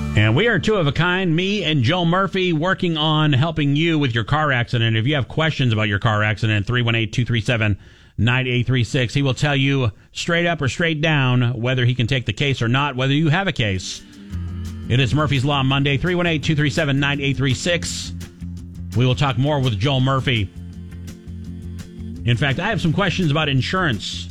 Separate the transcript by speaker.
Speaker 1: And we are two of a kind, me and Joel Murphy, working on helping you with your car accident. If you have questions about your car accident, 318-237-9836. He will tell you straight up or straight down whether he can take the case or not, whether you have a case. It is Murphy's Law Monday, 318-237-9836. We will talk more with Joel Murphy. In fact, I have some questions about insurance.